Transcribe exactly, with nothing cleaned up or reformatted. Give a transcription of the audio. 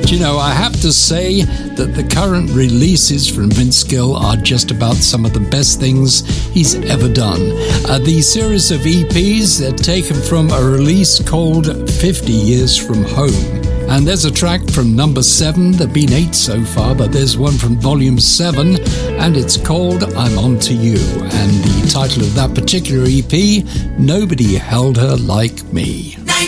Do you know, I have to say that the current releases from Vince Gill are just about some of the best things he's ever done. Uh, the series of E Ps are taken from a release called fifty years from Home. And there's a track from number seven. There have been eight so far, but there's one from volume seven, and it's called I'm On To You. And the title of that particular E P, Nobody Held Her Like Me.